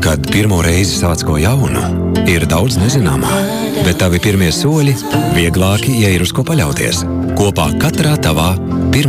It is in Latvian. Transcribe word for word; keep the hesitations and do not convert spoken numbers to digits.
Kad pirmo reizi sāc ko jaunu, ir daudz nezināmā, bet tavi pirmie soļi vieglāki, ja ir uz ko paļauties. Kopā katrā tavā